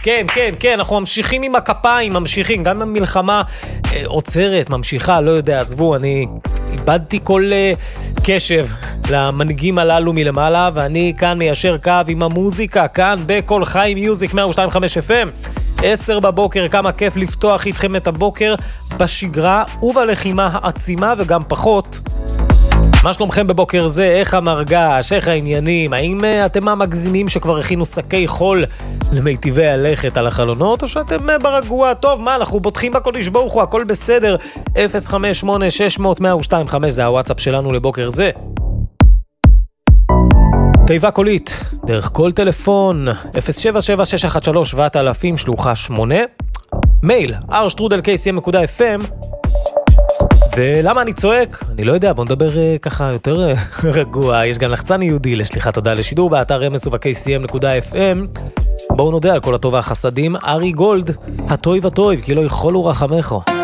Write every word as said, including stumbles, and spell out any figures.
כן, כן, כן, אנחנו ממשיכים עם הכפיים, ממשיכים, גם המלחמה אה, עוצרת, ממשיכה, לא יודע, עזבו, אני איבדתי כל אה, קשב למנהיגים הללו מלמעלה, ואני כאן מיישר קו עם המוזיקה, כאן בכל חי מיוזיק מאה ושתיים נקודה חמש אף אם, עשר בבוקר, כמה כיף לפתוח איתכם את הבוקר בשגרה ובלחימה העצימה וגם פחות. מה שלומכם בבוקר זה? איך המרגש? איך העניינים? האם uh, אתם המגזימים שכבר הכינו שקי חול למיטיבי הלכת על החלונות, או שאתם uh, ברגוע? טוב, מה, אנחנו בוטחים בכל לשבורכו, הכל בסדר. אפס חמש שמונה שש מאות מאה ושתיים חמש זה הוואטסאפ שלנו לבוקר זה. תיבה קולית, דרך כל טלפון, אפס שבע שבע שש אחת שלוש שבע אלפים שלוחה שמונה, מייל, אר שטרודל קיי סי אם נקודה אף אם, ולמה אני צועק? אני לא יודע, בוא נדבר uh, ככה יותר uh, רגוע. יש גם לחצן יהודי לשליחת הודעה לשידור באתר רמז וב-קיי סי אם נקודה אף אם. בואו נודה על כל הטוב והחסדים. ארי גולד, הטוי וטוי, כי לא יכול ורחמךו.